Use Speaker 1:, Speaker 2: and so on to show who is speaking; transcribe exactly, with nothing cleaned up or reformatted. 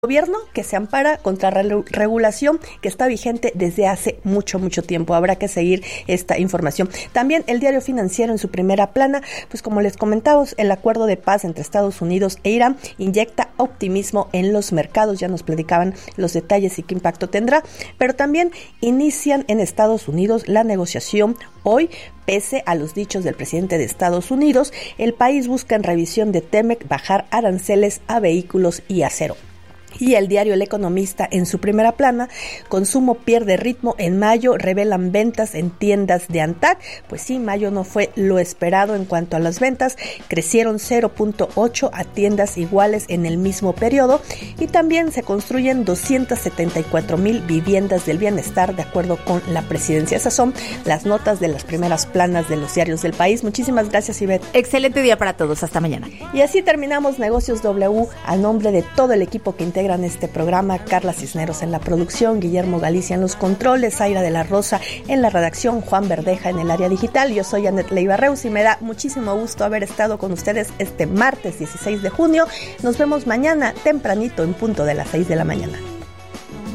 Speaker 1: gobierno que se ampara contra la regulación que está vigente desde hace mucho, mucho tiempo. Habrá que seguir esta información. También el Diario Financiero en su primera plana, pues como les comentamos, el acuerdo de paz entre Estados Unidos e Irán inyecta optimismo en los mercados. Ya nos platicaban los detalles y qué impacto tendrá, pero también inician en Estados Unidos la negociación hoy. Pese a los dichos del presidente de Estados Unidos, el país busca en revisión de Temec bajar aranceles a vehículos y acero. Y el diario El Economista en su primera plana, consumo pierde ritmo en mayo, revelan ventas en tiendas de ANTAD. Pues sí, mayo no fue lo esperado en cuanto a las ventas, crecieron cero punto ocho a tiendas iguales en el mismo periodo, y también se construyen doscientas setenta y cuatro mil viviendas del bienestar de acuerdo con la presidencia. Esas son las notas de las primeras planas de los diarios del país. Muchísimas gracias, Ivette.
Speaker 2: Excelente día para todos, hasta mañana.
Speaker 1: Y así terminamos Negocios W. A nombre de todo el equipo que integra en este programa, Carla Cisneros en la producción, Guillermo Galicia en los controles, Zaira de la Rosa en la redacción, Juan Verdeja en el área digital. Yo soy Anet Leiva Reus y me da muchísimo gusto haber estado con ustedes este martes dieciséis de junio. Nos vemos mañana tempranito en punto de las seis de la mañana.